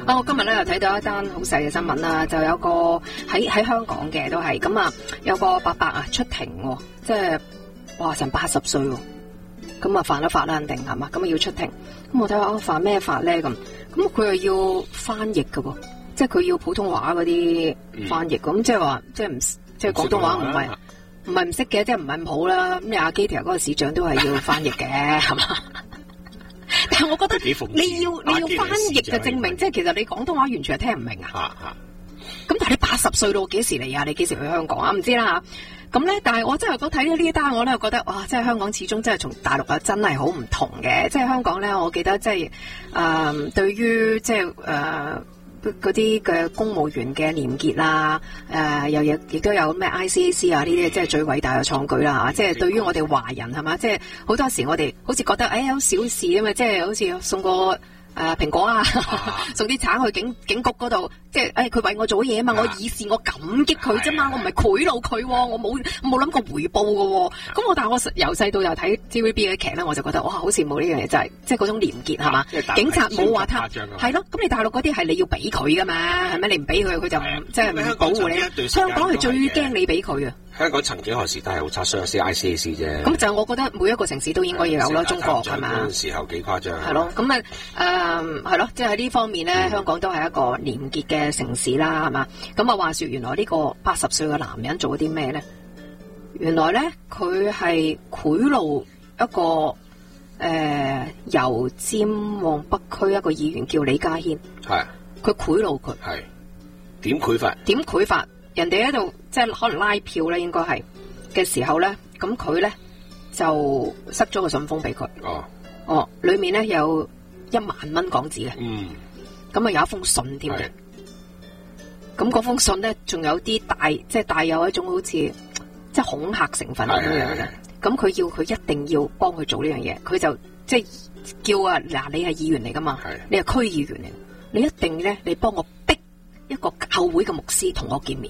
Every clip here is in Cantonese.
我今日咧又睇到一單好細嘅新聞啦，就有個喺香港嘅都係咁啊，有個伯伯啊出庭喎，即係哇成80歲喎，咁啊犯咗法啦肯定係嘛，咁啊要出庭，咁我睇下犯咩法咧咁佢又要翻譯㗎喎，即係佢要普通話嗰啲翻譯，咁即係話即係唔即係廣東話唔係唔識嘅，即係唔係咁好啦。咁你阿基提嗰個市長都係要翻譯嘅，係嘛？但係我覺得你要翻譯嘅證明，即係其實你廣東話完全係聽唔明啊。咁但係你80歲到幾時嚟啊？你幾時去香港啊？唔知啦嚇。咁咧，但係我真係覺得睇到呢一單，我咧覺得哇！即係香港始終真係同大陸啊真係好唔同嘅。即係香港咧，我記得即係對於即係嗰啲嘅公務員嘅廉潔啦，亦都有咩 ICAC 啊呢啲，即係最偉大嘅創舉啦嚇！即係對於我哋華人係嘛，即係好多時我哋好似覺得有小事啊嘛，即係好似送個蘋果啊，送啲橙去警局嗰度，即係佢為我做嘢啊嘛，我以示我感激佢啫嘛，我唔係賄賂佢，我冇諗過回報嘅。咁但係我由細到又睇 TVB 嘅劇咧，我就覺得哇，好羨慕呢樣嘢，就係即係嗰種廉潔係嘛，警察冇話他係咯，咁你大陸嗰啲係你要俾佢噶嘛，係咪？你唔俾佢，佢就即係唔保護你。香港係最驚你俾佢啊！ 香港曾幾何時都係好差，所以有 ICAC 啫。 咁就我覺得每一個城市都應該要有咯，中國係嘛？ 嗰陣時候幾誇張。係咯，咁係咯，即係喺呢方面咧，香港都係一個廉潔嘅城市啦，係嘛？咁啊話說原來呢個80歲嘅男人做咗啲咩咧？原來咧佢係賄賂一個油尖旺北區一個議員叫李家軒。係。佢賄賂佢。係。點賄法？人哋喺度即係可能拉票咧，應該係嘅時候咧，咁佢咧就塞咗個信封俾佢。裏面咧有1萬蚊港紙嘅。咁啊有一封信添嘅。咁嗰封信咧仲有啲即係帶有一種好似即係恐嚇成分咁樣嘅。咁佢要佢一定要幫佢做呢樣嘢，佢就即係叫嗱，你係議員嚟噶嘛，你係區議員嚟，你一定咧你幫我逼一個教會嘅牧師同我見面。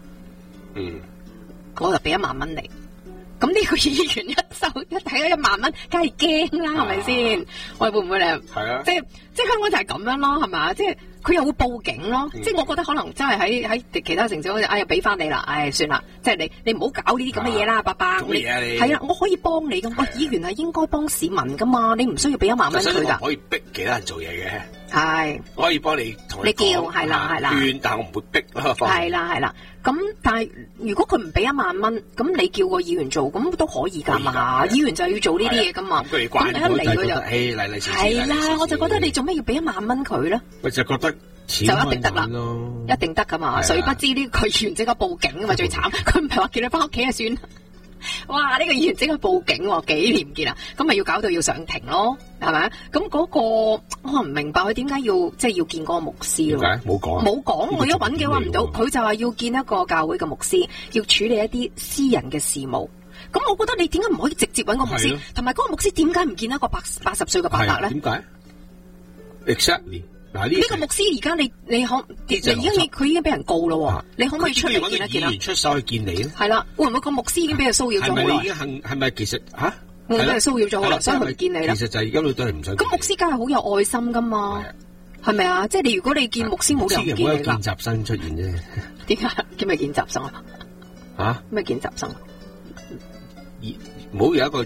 我就俾1萬蚊你，咁呢個議員一睇咗1萬蚊，梗係驚啦，係咪先？喂，會唔會咧？係啊，即係香港就係咁樣咯，係嘛？即係佢又會報警咯，即係我覺得可能真係喺其他城市好似呀俾翻你啦，算啦，即係你唔好搞呢啲咁嘅嘢啦，伯伯。做乜嘢啊你？係啊，我可以幫你噶，議員係應該幫市民噶嘛，你唔需要俾1萬蚊佢噶。 可以逼其他人做嘢嘅。 係。我可以幫你同你叫係啦， 勸，但係我唔會逼咯。 係啦。咁但係如果佢唔俾1萬蚊，咁你叫個議員做，咁都可以噶嘛？議員就要做呢啲嘢噶嘛。咁一嚟佢就嚟係啦，我就覺得你做咩要俾1萬蚊佢咧？ 我就覺得就一定得啦，一定得噶嘛。誰不知呢個議員即刻報警啊嘛，最慘。佢唔係話叫你翻屋企就算。哇！呢個議員即刻報警，幾廉潔啊！咁咪要搞到要上庭咯，係咪？咁嗰個我唔明白佢點解要即係要見嗰個牧師咯？ 冇講， 我一揾嘅話唔到，佢就話要見一個教會嘅牧師，要處理一啲私人嘅事務。咁我覺得你點解唔可以直接揾個牧師？同埋嗰個牧師點解唔見一個80歲嘅伯伯咧？ 點解 ？Exactly。呢個牧師而家你可佢已經俾人告咯，你可唔可以出嚟見一見啊？ 議員出手去見你咧？ 係啦，會唔會個牧師已經俾佢騷擾咗好耐？ 係咪其實會唔會係騷擾咗好耐，所以佢唔見你咧？ 其實就係而家都係唔想。 咁牧師梗係好有愛心噶嘛？係咪啊？即係你如果你見牧師冇人見你啦。 有見習生出現啫。 點解叫咩見習生啊？咩見習生？ 唔好有一個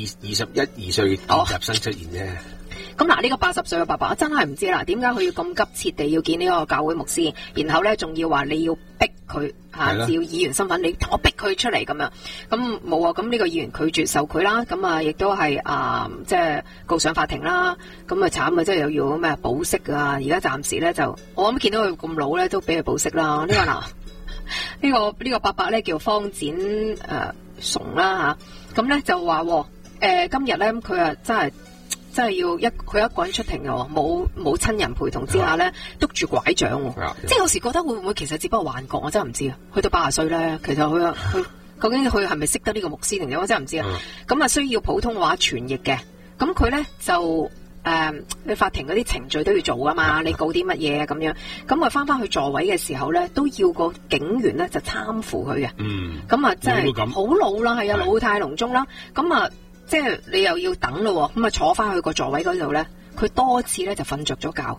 21、22歲見習生出現啫。 咁嗱，呢個80歲嘅伯伯，我真係唔知啦，點解佢要咁急切地要見呢個教會牧師，然後咧仲要話你要逼佢要議員身份，你同我逼佢出嚟咁樣，咁冇啊，咁呢個議員拒絕受賄啦，咁啊亦都係即係告上法庭啦，咁啊慘啊，即係又要咩保釋啊，而家暫時咧就我諗見到佢咁老咧，都俾佢保釋啦。呢個伯伯咧叫方展崇啦吓，咁咧就話今日咧佢啊真係要佢一個人出庭嘅，冇親人陪同之下咧，督住拐杖，即係有時覺得會唔會其實只不過幻覺，我真係唔知啊。去到80歲咧，其實佢究竟佢係咪識得呢個牧師定點，我真係唔知啊。咁啊需要普通話傳譯嘅，咁佢咧就你法庭嗰啲程序都要做噶嘛，你告啲乜嘢咁樣，咁啊翻去座位嘅時候咧，都要個警員咧就攙扶佢嘅，咁啊真係好老啦，係啊，老態龍鍾啦，咁啊。即係你又要等咯，咁啊坐翻去個座位嗰度咧，佢多次咧就瞓着咗覺，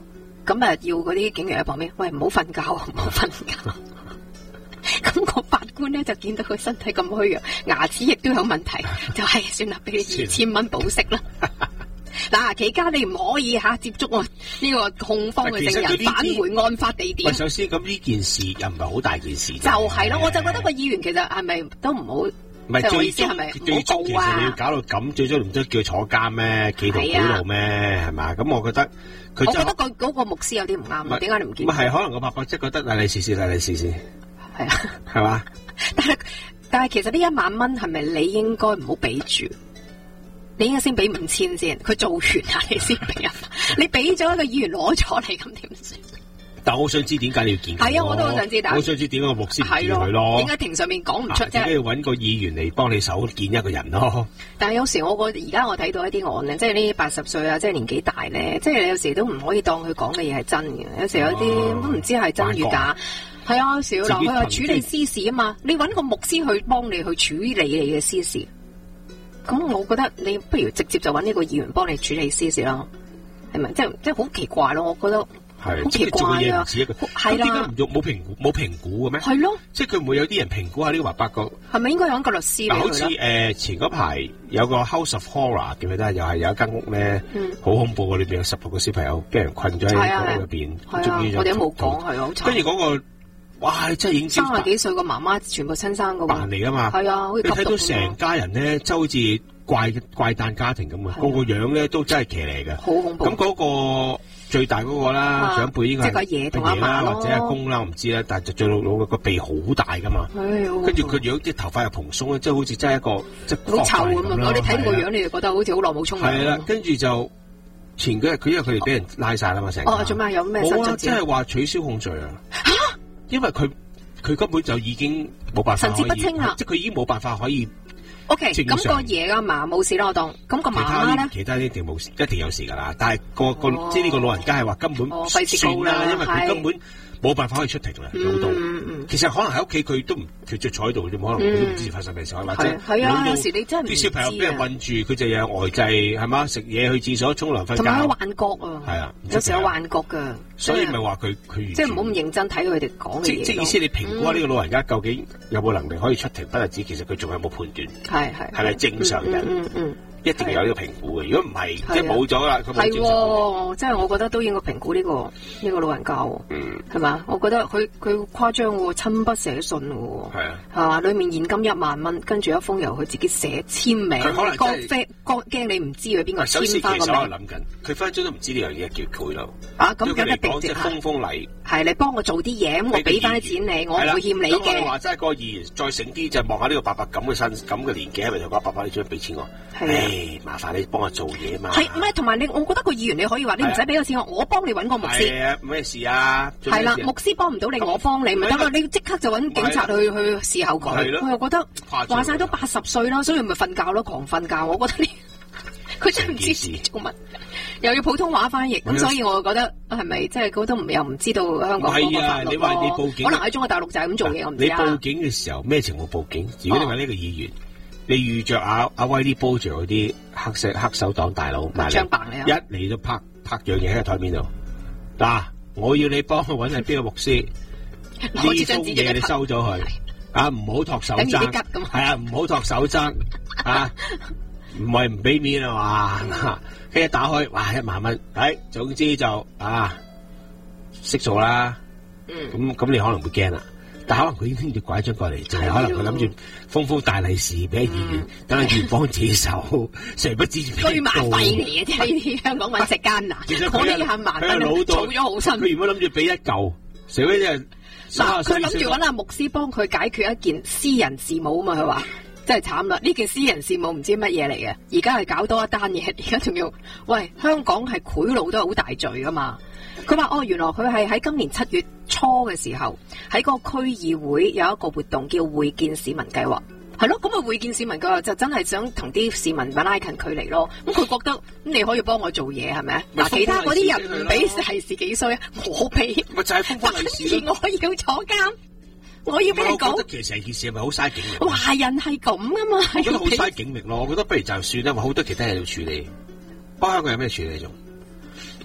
咁啊要嗰啲警員喺旁邊，喂唔好瞓覺啊，唔好瞓覺。咁個法官咧就見到佢身體咁虛弱，牙齒亦都有問題，就係算啦，俾你2000蚊保釋啦。嗱，期間你唔可以接觸我呢個控方嘅證人，返回案發地點。 首先咁呢件事又唔係好大件事， 就係咯，我就覺得個議員其實係咪都唔好， 唔係最終係咪最終其實你要搞到咁，最終唔都叫佢坐監咩？企圖賄賂咩？係嘛？咁我覺得佢，我覺得嗰個牧師有啲唔啱啊！點解你唔見？唔係可能個伯伯即係覺得你試試，係啊，係嘛？但係其實呢1萬蚊係咪你應該唔好俾住？你應該先俾5000先，佢做完啊，你先俾啊！你俾咗一個議員攞咗嚟，咁點算？但我想知點解你要見佢？係啊，我都好想知。我想知點解個牧師唔見佢咯？點解庭上面講唔出？即係要揾個議員嚟幫你手見一個人咯。但係有時而家我睇到一啲案咧，即係呢80歲啊，即係年紀大咧，即係你有時都唔可以當佢講嘅嘢係真嘅。有時有啲都唔知係真與假。係啊，有時嗱，佢話處理私事啊嘛，你揾個牧師去幫你去處理你嘅私事。咁我覺得你不如直接就揾呢個議員幫你處理私事啦，係咪？即係好奇怪咯，我覺得好奇怪啊！係啦，冇評估嘅咩？係咯，即係佢唔會有啲人評估下呢個伯伯個係咪應該揾個律師俾佢？好似前嗰排有個 House of Horror 記唔記得？又係有一間屋咧，好恐怖嘅，裏邊有16個小朋友俾人困咗喺屋入邊，終於我哋都冇講係好慘。跟住嗰個。哇！真係已經30幾歲個媽媽全部親生個扮嚟噶嘛？係啊，你睇到成家人咧，就好似怪誕家庭咁啊！個個樣咧都真係騎嚟嘅，好恐怖。咁嗰個最大嗰個啦，長輩應該係個爺同阿嫲咯，或者阿公啦，我唔知啦。但係最老個鼻好大噶嘛，跟住佢樣啲頭髮又蓬鬆咧，即係好似真係一個即係好臭咁啊！我哋睇個樣，你就覺得好似好耐冇沖涼。係啦，跟住就前幾日佢因為佢哋俾人拉晒啦嘛，成哦做咩有咩新進展？即係話取消控罪啊！因為佢根本就已經冇辦法神志不清啦，即係佢已經冇辦法可以。O K， 咁個爺阿嫲冇事啦，我當。咁個媽媽咧？其他一定冇事，一定有事噶啦。但係即係呢個老人家係話根本算啦，因為佢根本冇辦法可以出庭啦，老到。其實可能喺屋企佢都唔，佢就坐喺度啫，可能佢都唔知發生咩事，或者係啊，有時你真係唔知。啲小朋友俾人困住，佢就有呆滯，係嘛？食嘢去廁所沖涼瞓覺。同埋有幻覺啊！係啊，有時有幻覺噶。所以咪話佢即係唔好咁認真睇佢哋講嘅嘢。即係意思，你評估下呢個老人家究竟有冇能力可以出庭不單止，其實佢仲有冇判斷？係咪正常人？一定有呢個評估嘅。如果唔係，即係冇咗啦。係，即係我覺得都應該評估呢個老人家。係嘛？我覺得佢誇張喎，親筆寫信喎。係啊。係嘛？裡面現金1萬蚊，跟住一封由佢自己寫簽名。佢可能驚你唔知佢邊個簽翻個名。其實我諗緊，佢分分鐘都唔知呢樣嘢叫賄賂。啊，咁梗係定值封禮。係你幫我做啲嘢，咁我俾翻啲錢你，我唔會欠你嘅。咁我話齋個議員再醒啲，就望下呢個伯伯咁嘅年紀，係咪就講伯伯你想俾錢我？係麻煩你幫我做嘢啊嘛。係唔係？同埋我覺得個議員你可以話你唔使俾個錢我幫你揾個牧師。係啊，咩事啊？係啦，牧師幫唔到你，我幫你咪得咯。你即刻就揾警察去侍候佢。我又覺得話晒都80歲啦，所以咪瞓覺咯，狂瞓覺。我覺得佢真係唔知做乜，又要普通話翻譯，咁所以我覺得係咪即係佢都又唔知道香港嗰個法律？你話你報警，可能喺中國大陸就係咁做嘢，我唔知啊。你報警嘅時候咩情況報警？如果你話呢個議員，你遇着阿威啲煲住嗰啲黑手黨大佬，槍棒你一嚟都拍樣嘢喺個台面度。嗱，我要你幫我揾係邊個牧師，呢封嘢你收咗佢啊，唔好托手踭，係啊，唔好托手踭啊。唔係唔俾面啊嘛，跟住打開，哇1萬蚊，總之就識做啦。咁你可能會驚啦，但可能佢已經要拐張過嚟，就係可能佢諗住封大利是俾議員，等議員幫自己手，誰不知居馬費嚟嘅啫，呢啲香港揾食艱難。我呢1萬蚊儲咗好辛苦。佢原本諗住俾1嚿，誰不知佢諗住揾阿牧師幫佢解決一件私人事務啊嘛，佢話。真係慘啦！呢件私人事務唔知乜嘢嚟嘅，而家係搞多一單嘢，而家仲要喂香港係賄賂都係好大罪噶嘛？佢話原來佢係喺今年7月初嘅時候喺個區議會有一個活動叫會見市民計劃，係咯，咁會見市民計劃就真係想同啲市民拉近距離咯。咁佢覺得咁你可以幫我做嘢係咪？嗱，其他嗰啲人唔俾利是幾衰啊？我俾咪就係封封利是，我要坐監。我要俾你講，我覺得其實成件事係咪好嘥警力？華人係咁噶嘛？我覺得好嘥警力咯。我覺得不如就算啦，好多其他嘢要處理。香港有咩處理仲？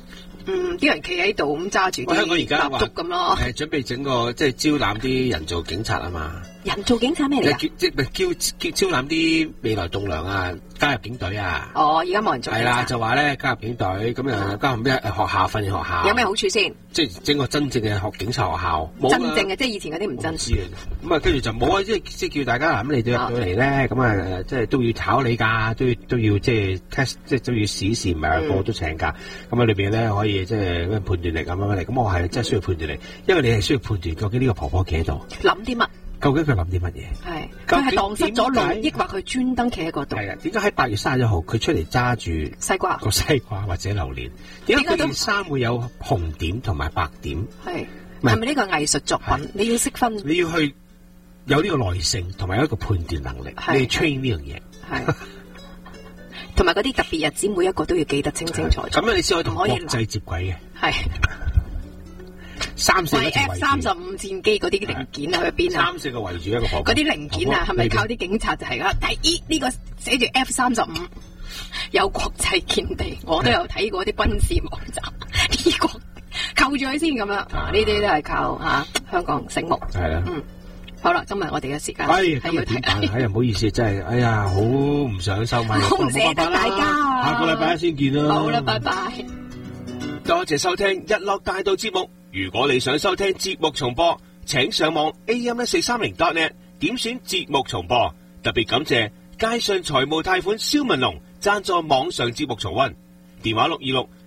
啲人企喺度咁揸住啲香港而家蠟燭咁咯。 準備整個即係招攬啲人做警察啊嘛。 人做警察咩嚟㗎？ 即係招攬啲未來棟梁啊，加入警隊啊。 哦，而家冇人做警察。 係啦，就話咧加入警隊，咁又加入咩學校訓練學校。 有咩好處先？ 即係整個真正嘅警察學校。 真正嘅，即係以前嗰啲唔真。 咁啊，跟住就冇啊，即係叫大家咁你都入到嚟咧，咁啊，即係都要考你㗎，都要即係 test，即係都要試，唔係個個都請㗎。咁啊，裏邊咧可以即係咩判斷力咁樣嚟。咁我係真係需要判斷力，因為你係需要判斷究竟呢個婆婆企喺度諗啲乜。 究竟佢諗啲乜嘢？ 係佢係蕩失咗路，抑或佢專登企喺嗰度？係啊， 點解喺8月31號佢出嚟揸住西瓜個西瓜或者榴蓮？點解佢件衫會有紅點同埋白點？係咪呢個藝術作品？你要識分，你要去有呢個耐性同埋有一個判斷能力，你要 train 呢樣嘢。係同埋嗰啲特別日子，每一個都要記得清清楚楚。咁樣你先可以同國際接軌嘅。係。3-4個F-35戰機嗰啲零件啊，去邊啊？3-4個圍住一個婆婆。嗰啲零件啊，係咪靠啲警察就係啦？第一呢個寫住 F-35有國際見地，我都有睇過啲軍事網站。呢個扣住佢先咁樣，呢啲都係靠香港醒目。係啦，好啦，今日我哋嘅時間係要睇。哎呀，唔好意思，真係，哎呀，好唔想收咪，好唔捨得大家。下個禮拜一先見啦。好啦，拜拜。多謝收聽日落大道節目。如果你想收聽節目重播，請上網 am1430.net 點選節目重播。特別感謝佳信財務貸款蕭文龍贊助網上節目重溫。電話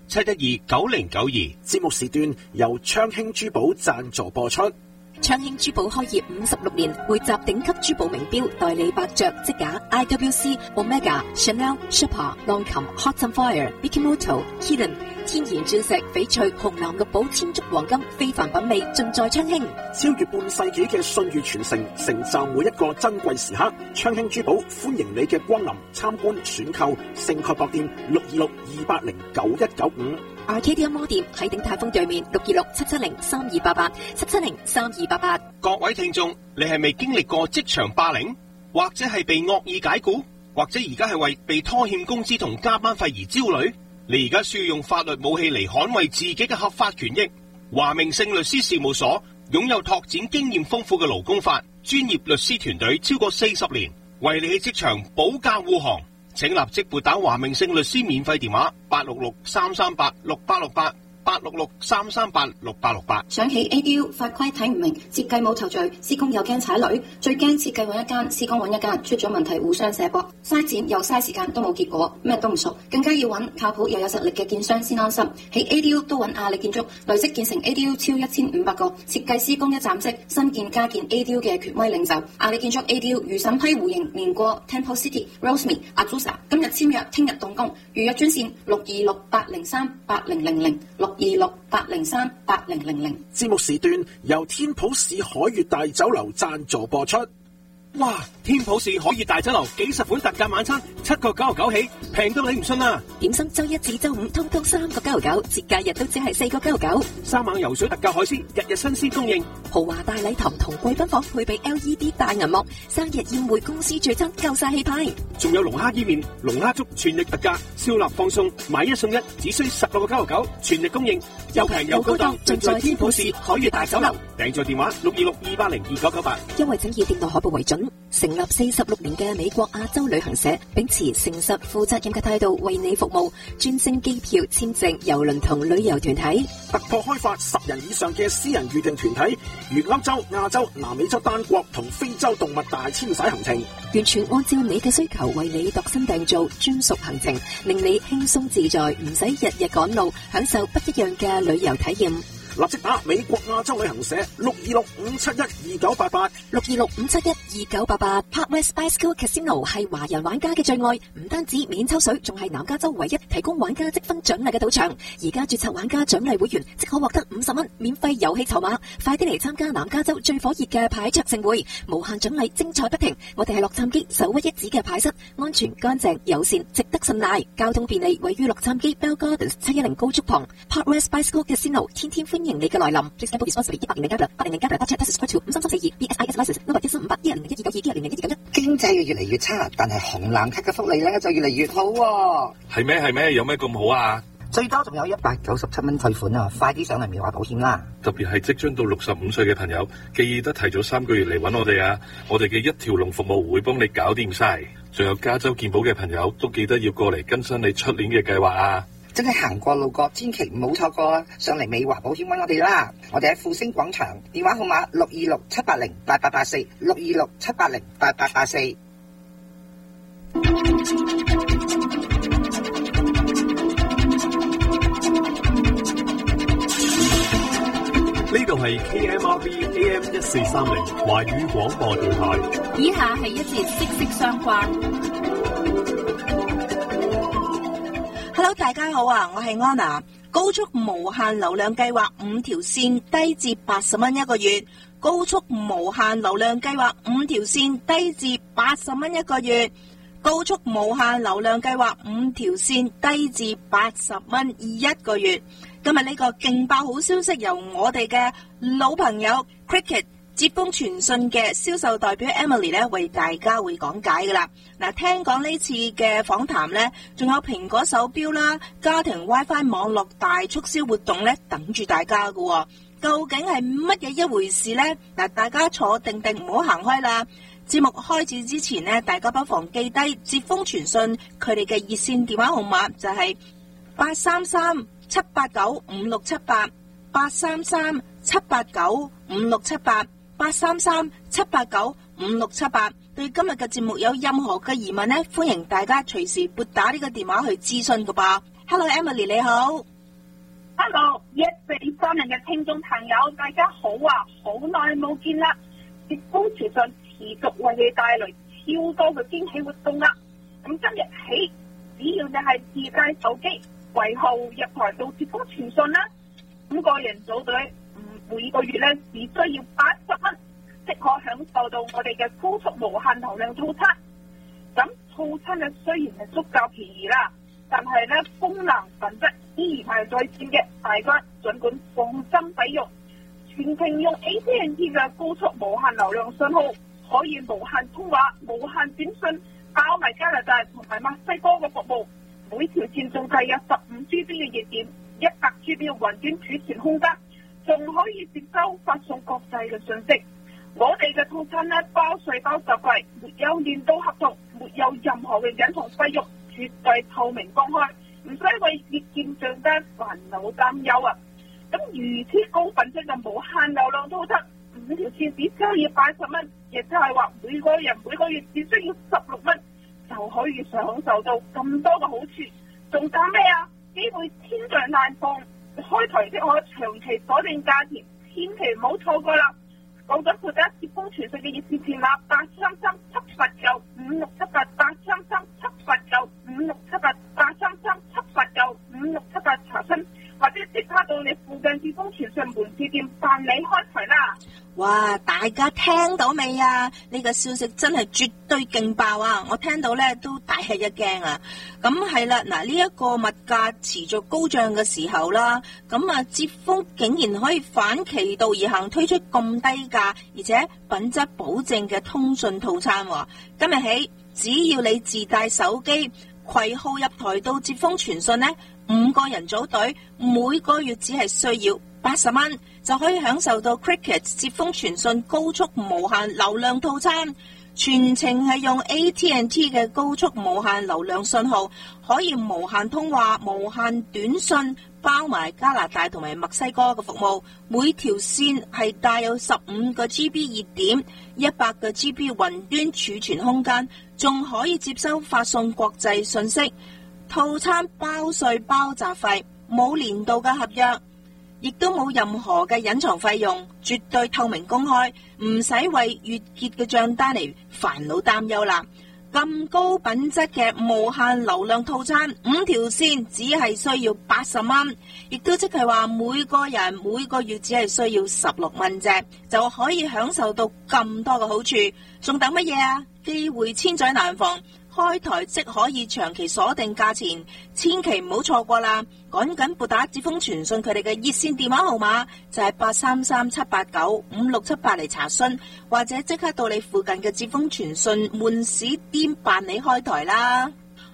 626-712-9092。 節目時段由昌興珠寶贊助播出。 昌興珠寶開業56年，匯集頂級珠寶名錶，代理百爵、積架、IWC、Omega、Chanel、Sherpa、浪琴、Hot and Fire、Mikimoto、Hidden， 天然鑽石、翡翠、紅藍綠寶、千足黃金，非凡品味盡在昌興。 超越半世紀嘅信譽傳承，成就每一個珍貴時刻。昌興珠寶歡迎你嘅光臨、參觀、選購。盛蓋博店626-280-9195。 Arcadia Mall 店喺鼎泰豐對面，626-770-3288 770-3288。 各位聽眾，你係未經歷過職場霸凌，或者係被惡意解僱，或者而家係為被拖欠工資同加班費而焦慮？你而家需要用法律武器嚟捍衛自己嘅合法權益。華明勝律師事務所擁有拓展經驗豐富嘅勞工法專業律師團隊超過40年，為你喺職場保駕護航。請立即撥打華明勝律師免費電話866-338-6868 866-338-6868。 想起 ADU 法規睇唔明，設計冇頭緒，施工又驚踩雷，最驚設計揾一間，施工揾一間，出咗問題互相卸膊，嘥錢又嘥時間都冇結果，咩都唔熟，更加要揾靠譜又有實力嘅建商先安心。喺 ADU 都揾亞力建築，累積建成 ADU 超1500個，設計施工一站式，新建加建 ADU 嘅權威領袖。亞力建築 ADU 如審批互認連過 Temple City、Rosemead、Azusa， 今日簽約，聽日動工，預約專線626-803-8000 626-803-8000。 節目時段由天普市海悅大酒樓贊助播出。 哇！天普市海悅大酒樓幾十款特價晚餐7.99起，平到你唔信啊！ 點心周一至周五通通3.99，節假日都只係4.99。 三晚游水特價海鮮，日日新鮮供應。 豪華大禮堂同貴賓房配備 LED 大銀幕，生日宴會公司聚餐夠晒氣派。 仲有龍蝦伊麵、龍蝦粥全力特價，燒臘放送，買一送一，只需16.99，全力供應，又平又高檔，盡在天普市海悅大酒樓。訂座電話626-280-2998。 因為僅以店內海報為準。成立46年嘅美國亞洲旅行社，秉持誠實負責任嘅態度為你服務，專徵機票、簽證、郵輪同旅遊團體， 突破開發10人以上嘅私人預訂團體，如歐洲、亞洲、南美洲單國同非洲動物大遷徙行程， 完全按照你嘅需求為你度身訂造專屬行程，令你輕鬆自在，唔使日日趕路，享受不一樣嘅旅遊體驗。 立即打美國亞洲旅行社626-571-2988 626-571-2988。Park West Bicycle Casino 係華人玩家嘅最愛，唔單止免抽水，仲係南加州唯一提供玩家積分獎勵嘅賭場。而家註冊玩家獎勵會員即可獲得50蚊免費遊戲籌碼，快啲嚟參加南加州最火熱嘅牌桌盛會，無限獎勵，精彩不停。我哋係洛杉磯首屈一指嘅牌室，安全乾淨友善，值得信賴，交通便利，位於洛杉磯 Bell Gardens 710高速旁。Park West Bicycle Casino 天天歡迎你嘅來臨。Please gamble responsibly. 100年800，800，BSIS license number 1358101129291011291。 經濟越嚟越差，但係紅藍卡嘅福利咧就越嚟越好喎。 係咩？有咩咁好啊？ 最多仲有197蚊退款啊！快啲上嚟美華保險啦！ 特別係即將到65歲嘅朋友，記得提早3個月嚟揾我哋啊！我哋嘅一條龍服務會幫你搞掂晒。仲有加州健保嘅朋友都記得要過嚟更新你出年嘅計劃啊！ 真係行過路過，千祈唔好錯過啊！上嚟美華保險揾我哋啦！我哋喺富星廣場，電話號碼626-780-8884，626-780-8884。 呢度係 KMRV AM 1430華語廣播電台。 以下係一節息息相關。Hello， 大家好啊，我係安娜。高速無限流量計劃5條線低至80蚊一個月。高速無限流量計劃5條線低至80蚊一個月。高速無限流量計劃5條線低至80蚊一個月。今日呢個勁爆好消息由我哋嘅老朋友 Cricket 接風傳信嘅銷售代表 Emily 咧為大家會講解噶啦。嗱，聽講呢次嘅訪談咧，仲有蘋果手錶啦、家庭 WiFi 網絡大促銷活動咧等住大家噶。究竟係乜嘢一回事呢？嗱，大家坐定定，唔好行開啦。節目開始之前呢，大家不妨記低接風傳信佢哋嘅熱線電話號碼，就係833-789-5678，833-789-5678，833-789-5678。對今日嘅節目有任何嘅疑問呢，歡迎大家隨時撥打呢個電話去諮詢噶噃。Hello Emily 你好。 Hello， 1430嘅聽眾朋友，大家好啊！好耐冇見啦，接風傳信持續為你帶來超多嘅驚喜活動啦。咁今日起，只要你係自帶手機為號入台到接風傳信啦，5個人組隊，每個月咧只需要80蚊，即可享受到我哋嘅高速無限流量套餐。咁套餐咧雖然係足夠便宜啦，但係咧功能品質依然係在線嘅，大家盡管放心使用。全程用 AT&T 嘅高速無限流量信號，可以無限通話、無限短信，包埋加拿大同埋墨西哥嘅服務。每條線仲係有15GB 嘅熱點、100GB 嘅雲端儲存空間，仲可以接收發送國際嘅信息。我哋嘅套餐咧包稅包就貴，沒有年度合同，沒有任何嘅隱藏費用，絕對透明公開，唔使為月見賬單煩惱擔憂啊！咁如此高品質嘅無限流量套餐，5條線只需要80蚊，亦即係話每個人每個月只需要16蚊，就可以享受到咁多嘅好處。仲等咩啊？機會千載難逢，開台即可長期鎖定價錢，千祈唔好錯過啦！講咗負責接風傳信嘅熱線電話833-789-5678，833-789-5678，833-789-5678查詢，或者即刻到你附近接風傳信門市店辦理開台啦。 哇！大家聽到未啊？呢個消息真係絕對勁爆啊！我聽到咧都大吃一驚啊！咁係啦，嗱，呢一個物價持續高漲嘅時候啦，咁啊接風竟然可以反其道而行推出咁低價而且品質保證嘅通訊套餐。今日起，只要你自帶手機攜號入台到接風傳信呢，5個人組隊，每個月只係需要80蚊，就可以享受到 Cricket 接風傳信高速無限流量套餐。全程係用 AT&T 嘅高速無限流量信號，可以無限通話、無限短信，包埋加拿大同埋墨西哥嘅服務。每條線係帶有15個 GB 熱點、100個 GB 雲端儲存空間，仲可以接收發送國際信息。套餐包稅包雜費，冇年度嘅合約，亦都冇任何嘅隱藏費用，絕對透明公開，唔使為月結嘅賬單嚟煩惱擔憂啦。咁高品質嘅無限流量套餐，5條線只係需要80蚊，亦都即係話每個人每個月只係需要16蚊啫，就可以享受到咁多嘅好處。仲等乜嘢啊？機會千載難逢，開台即可以長期鎖定價錢，千祈唔好錯過啦！趕緊撥打接風傳信佢哋嘅熱線電話號碼，就係833-789-5678嚟查詢，或者即刻到你附近嘅接風傳信門市店辦理開台啦。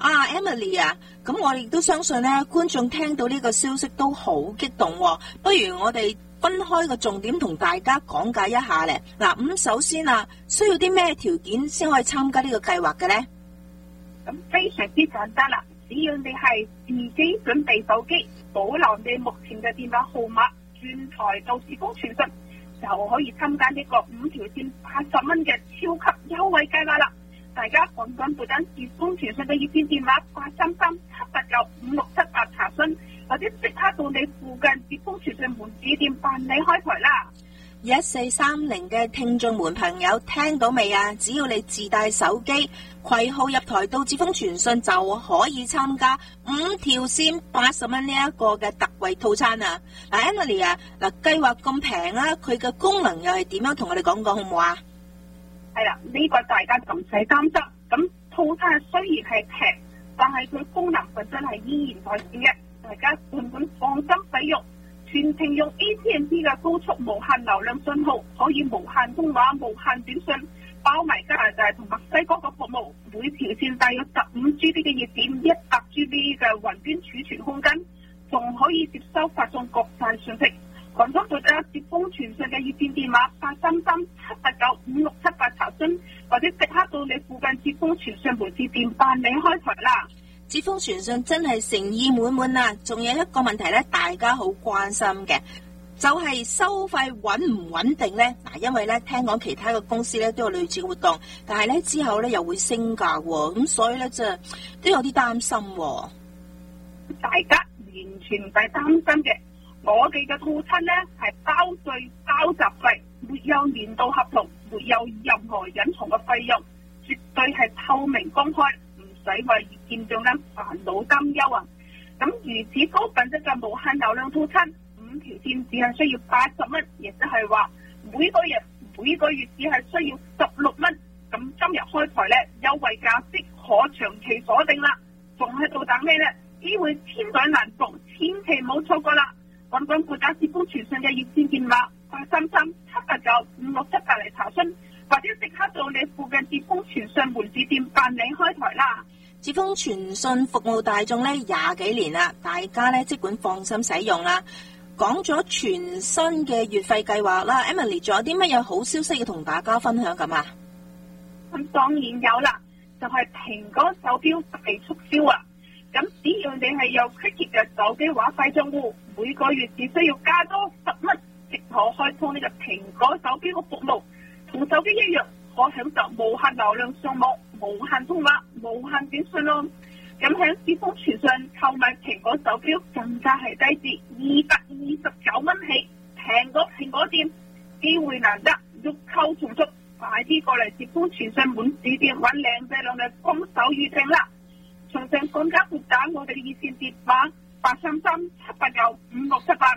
Emily 啊，咁我亦都相信咧，觀眾聽到呢個消息都好激動喎。不如我哋分開個重點同大家講解一下咧。嗱，咁首先啊，需要啲咩條件先可以參加呢個計劃嘅咧？ 咁非常之簡單啦，只要你係自己準備手機，保留你目前嘅電話號碼，轉台到接風傳訊，就可以參加呢個5條線80蚊嘅超級優惠計劃啦！大家趕緊撥打接風傳訊嘅熱線電話833-789-5678查詢，或者即刻到你附近接風傳訊門市店辦理開台啦 ！1430嘅聽眾們朋友聽到未啊？只要你自帶手機，攜號入台到接風傳訊就可以參加5條線80蚊呢一個嘅特惠套餐啊！嗱 ，Emily 啊，嗱計劃咁平啊，佢嘅功能又係點樣？同我哋講講好唔好啊？ 係啦，呢個大家就唔使擔心。咁套餐雖然係平，但係佢功能本身係依然在線嘅，大家儘管放心使用。全程用 AT&T 嘅高速無限流量信號，可以無限通話、無限短信，包埋加拿大同墨西哥嘅服務。每條線帶有15GB 嘅熱點、100GB 嘅雲端儲存空間，仲可以接收發送國際信息。廣東撥打接風傳訊嘅熱線電話833-789-5678查詢，或者即刻到你附近接風傳訊門市店辦理開台啦。 接風傳訊真係誠意滿滿啊！仲有一個問題咧，大家好關心嘅，就係收費穩唔穩定咧？嗱，因為咧聽講其他嘅公司咧都有類似活動，但係咧之後咧又會升價喎，咁所以咧就都有啲擔心喎。 大家完全唔使擔心嘅，我哋嘅套餐咧係包稅包雜費，沒有年度合同，沒有任何隱藏嘅費用，絕對係透明公開。唔使為見眾咧煩惱擔憂啊！咁如此高品質嘅無限流量套餐，5條線只係需要80蚊，亦即係話每個月只係需要16蚊。咁今日開台咧，優惠價即可長期鎖定啦！仲喺度等咩咧？機會千載難逢，千祈唔好錯過啦！趕緊撥打接風傳訊嘅熱線電話833-789-5678嚟查詢，或者即刻到你附近接風傳訊門市店辦理開台啦！ 接風傳訊服務大眾咧20幾年啦，大家咧即管放心使用啦。講咗全新嘅月費計劃啦 ，Emily 仲有啲乜嘢好消息要同大家分享咁啊？ 咁當然有啦，就係蘋果手錶大促銷啊！咁只要你係有 Cricket 嘅手機話費賬戶，每個月只需要加多10蚊，即可開通呢個蘋果手錶嘅服務，同手機一樣，可享受無限流量上網、無限通話、無限短信咯。咁喺接風傳訊購買蘋果手錶更加係低至229蚊起，平過蘋果店，機會難得，欲購從速，快啲過嚟接風傳訊門市店揾靚仔靚女幫手預訂啦！詳情更加撥打我哋嘅熱線電話833-789-5678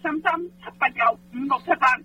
833-789-5678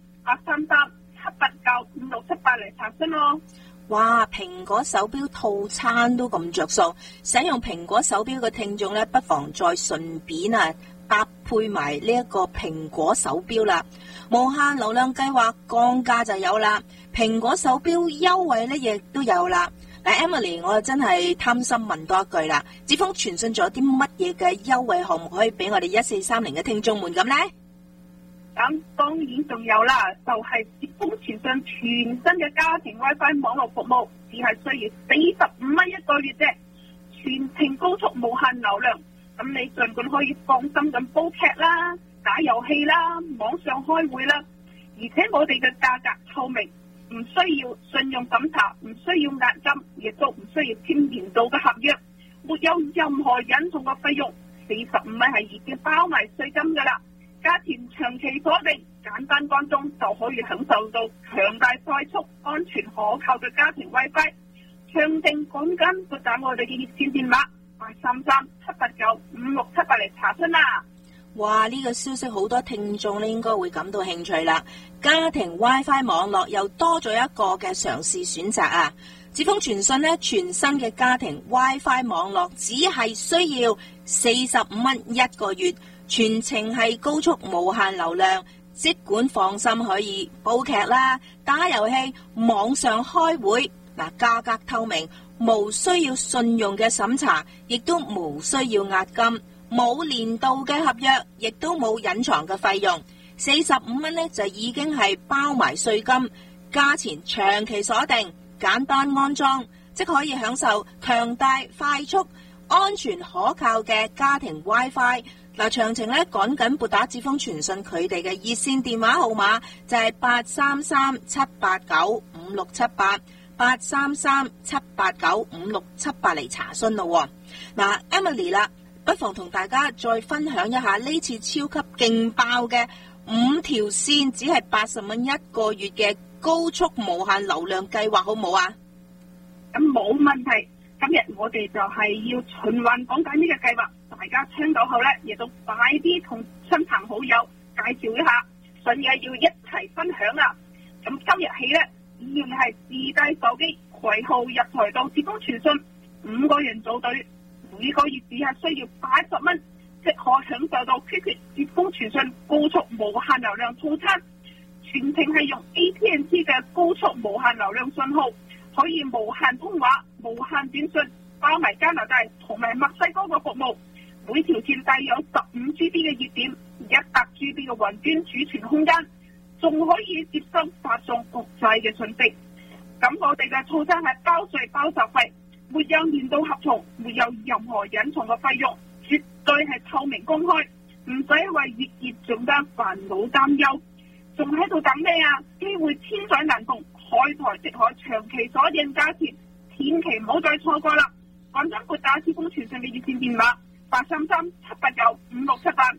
833-789-5678嚟查詢咯。 哇！蘋果手錶套餐都咁着數，使用蘋果手錶嘅聽眾咧，不妨再順便搭配埋呢一個蘋果手錶啦。無限流量計劃降價就有啦，蘋果手錶優惠咧亦都有啦。嗱 ，Emily， 我真係貪心問多一句啦，接風傳訊仲有啲乜嘢嘅優惠項目可以俾我哋1430嘅聽眾們咁咧？ 咁當然仲有啦，就係接風傳訊全新嘅家庭 WiFi 網絡服務，只係需要45蚊一個月啫，全程高速無限流量。咁你儘管可以放心咁煲劇啦、打遊戲啦、網上開會啦，而且我哋嘅價格透明，唔需要信用審查，唔需要押金，亦都唔需要簽年度嘅合約，沒有任何隱藏嘅費用，45蚊係已經包埋稅金噶啦。價錢長期鎖定，簡單乾淨就可以享受到強大快速、安全可靠嘅家庭 WiFi。詳情趕緊撥打我哋嘅熱線電話833-789-5678嚟查詢啦。 哇！呢個消息好多聽眾咧應該會感到興趣啦。家庭 WiFi 網絡又多咗一個嘅嘗試選擇啊！接風傳訊咧，全新嘅家庭 WiFi 網絡只係需要45蚊一個月，全程係高速無限流量，即管放心可以煲劇啦、打遊戲、網上開會。嗱，價格透明， 無需要信用嘅審查，亦都無需要押金，冇年度嘅合約，亦都冇隱藏嘅費用。45蚊呢就已經係包埋稅金，價錢長期鎖定，簡單安裝，即可以享受強大、快速、安全、可靠嘅家庭 WiFi。嗱，詳情咧趕緊撥打智豐傳訊佢哋嘅熱線電話號碼就係833-789-5678。833-789-5678嚟查詢咯。嗱 ，Emily 啦，不妨同大家再分享一下呢次超級勁爆嘅5條線，只係80蚊一個月嘅高速無限流量計劃，好唔好啊？ 咁冇問題。今日我哋就係要循環講緊呢個計劃，大家聽到後咧，亦都快啲同親朋好友介紹一下，順嘅要一齊分享啊！咁今日起咧。只要你係自帶手機攜號入台到智豐傳訊，5個人組隊，每個月只係需要80蚊，即可享受到 QQ 智豐傳訊高速無限流量套餐，全程係用 AT&T 嘅高速無限流量信號，可以無限通話、無限短信，包埋加拿大同埋墨西哥嘅服務，每條線帶有15GB 嘅熱點，100GB 嘅雲端儲存空間。仲可以接收發送國際嘅信息，咁我哋嘅套餐係包稅包手費，沒有年度合同，沒有任何隱藏嘅費用，絕對係透明公開，唔使為月結賬單煩惱擔憂，仲喺度等咩啊？機會千載難逢，開台即可長期鎖定價錢，千祈唔好再錯過啦！趕緊撥打智豐傳訊嘅熱線電話833-789-5678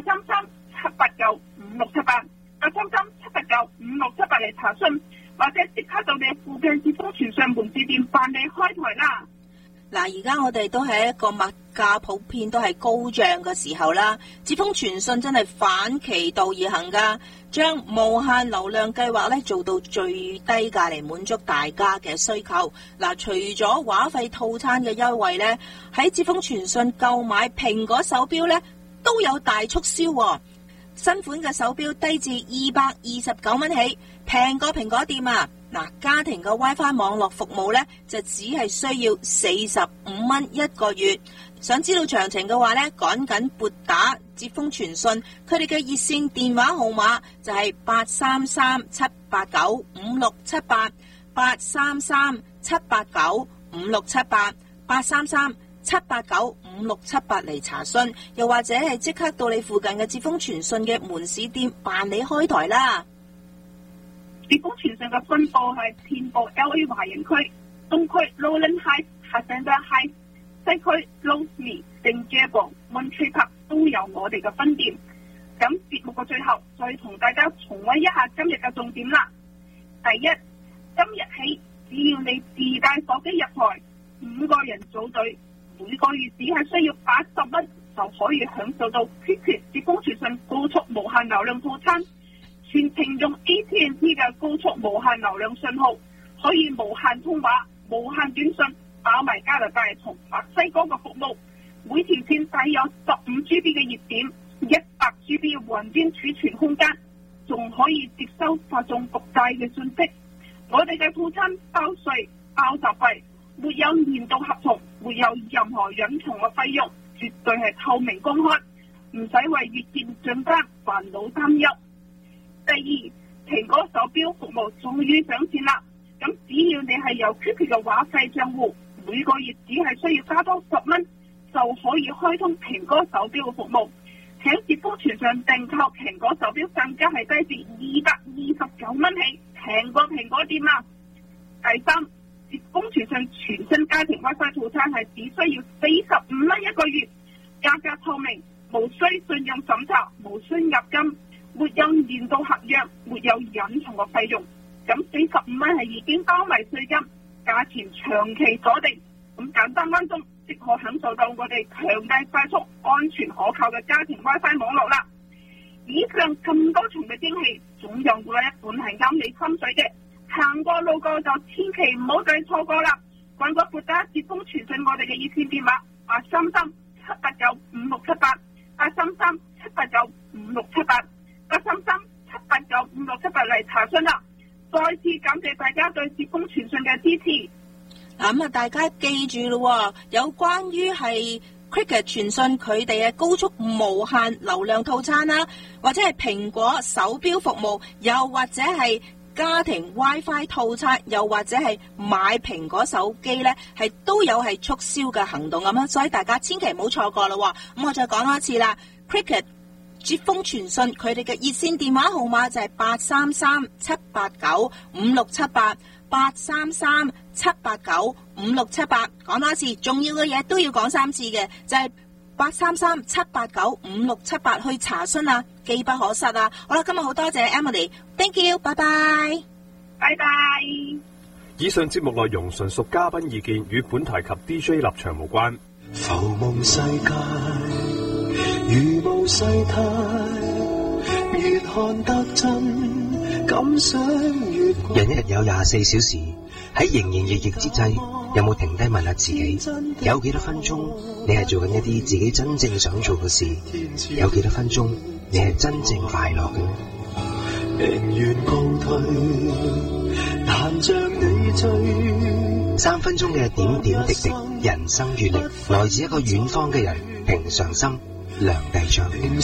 833-789-5678。833-789-5678嚟查詢，或者即刻到你附近智豐傳訊門市店辦理開台啦。 嗱，而家我哋都係一個物價普遍都係高漲嘅時候啦，智豐傳訊真係反其道而行噶，將無限流量計劃咧做到最低價嚟滿足大家嘅需求。嗱，除咗話費套餐嘅優惠咧，喺智豐傳訊購買蘋果手錶咧都有大促銷喎。新款嘅手錶低至229蚊起，平過蘋果店啊！嗱，家庭嘅 WiFi 網絡服務咧就只係需要45蚊一個月。想知道詳情嘅話咧，趕緊撥打智豐傳訊，佢哋嘅熱線電話號碼就係833-789-5678 833-789-5678 833-789-5678嚟查詢，又或者係即刻到你附近嘅智豐傳訊嘅門市店辦理開台啦。 智豐傳訊嘅分佈係遍佈 LA 華人區、東區 Lowland Heights、Hacienda Heights、西區 Losme、San Diego、Monterey Park 都有我哋嘅分店。咁節目嘅最後，再同大家重溫一下今日嘅重點啦。第一，今日起只要你自帶手機入台，5個人組隊，每個月只係需要80蚊就可以享受到 QQ 智豐傳訊高速無限流量套餐，全程用 AT&T 嘅高速無限流量信號，可以無限通話、無限短信，包埋加拿大同墨西哥嘅服務，每條線帶有15GB 嘅熱點，100GB 嘅雲端儲存空間，仲可以接收發送國際嘅信息。我哋嘅套餐包稅包手費，沒有年度合同，沒有任何隱藏嘅費用，絕對係透明公開，唔使為月結賬單煩惱擔憂。第二，蘋果手錶服務終於上線啦！咁只要你係有 QQ 嘅話費賬戶，每個月只係需要加多10蚊，就可以開通蘋果手錶嘅服務。喺智豐傳訊訂購蘋果手錶更加係低至229蚊起，平過蘋果店啊！第三，智豐傳訊全新家庭 WiFi 套餐係只需要45蚊一個月，價格透明，無需信用審查，無需押金，沒有年度合約，沒有隱藏嘅費用。咁45蚊係已經包埋稅金，價錢長期鎖定，咁簡單安裝即可享受到我哋強大、快速、安全、可靠嘅家庭 WiFi 網絡啦。以上咁多重嘅驚喜，總有會有一款係啱你心水嘅，行過路過就千祈唔好再錯過啦！趕快撥打智豐傳訊我哋嘅熱線電話833-789-5678 833-789-5678 833-789-5678嚟查詢啦！再次感謝大家對智豐傳訊嘅支持。 咁啊，大家記住咯，有關於係 Cricket 傳訊佢哋嘅高速無限流量套餐啦，或者係蘋果手錶服務，又或者係家庭 WiFi 套餐，又或者係買蘋果手機咧，係都有係促銷嘅行動咁樣，所以大家千祈唔好錯過咯。咁我再講多一次啦 ，Cricket 接風傳訊佢哋嘅熱線電話號碼就係833-789-5678。833-789-5678，講多次，重要嘅嘢都要講3次嘅，就係833-789-5678去查詢啊，機不可失啊！好啦，今日好多謝 Emily，Thank you， 拜拜， 拜拜。 以上節目內容純屬嘉賓意見，與本台及 DJ 立場無關。 浮夢世界如無世態，越看得真。人一日有24小時，喺營營役役之際，有冇停低問下自己，有幾多分鐘你係做緊一啲自己真正想做嘅事？有幾多分鐘你係真正快樂嘅呢？寧願告退，但像你追3分鐘嘅點點滴滴人生閱歷，來自一個遠方嘅人，平常心梁繼昌。